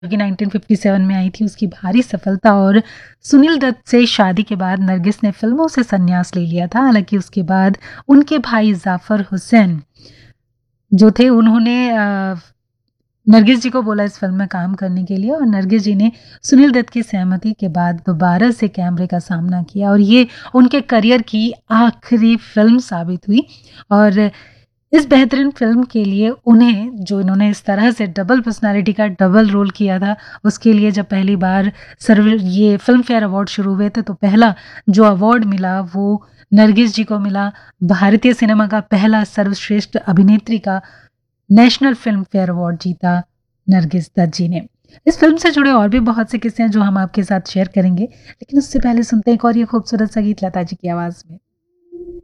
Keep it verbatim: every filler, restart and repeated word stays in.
जो कि nineteen fifty seven में आई थी, उसकी भारी सफलता और सुनील दत्त से शादी के बाद नरगिस ने फिल्मों से संन्यास ले लिया था। हालांकि उसके बाद उनके भाई जाफर हुसैन जो थे, उन्होंने अ, नरगिस जी को बोला इस फिल्म में काम करने के लिए, और नरगिस जी ने सुनील दत्त की सहमति के बाद दोबारा से कैमरे का सामना किया और ये उनके करियर की आखिरी फिल्म साबित हुई। और इस बेहतरीन फिल्म के लिए उन्हें, जो इन्होंने इस तरह से डबल पर्सनालिटी का डबल रोल किया था, उसके लिए जब पहली बार सर्व ये फिल्म फेयर अवार्ड शुरू हुए थे तो पहला जो अवार्ड मिला वो नरगिस जी को मिला। भारतीय सिनेमा का पहला सर्वश्रेष्ठ अभिनेत्री का नेशनल फिल्म फेयर अवार्ड जीता नरगिस दत्त जी ने। इस फिल्म से जुड़े और भी बहुत से किस्से हैं जो हम आपके साथ शेयर करेंगे, लेकिन उससे पहले सुनते हैं एक और ये खूबसूरत सा गीत लता जी की आवाज में।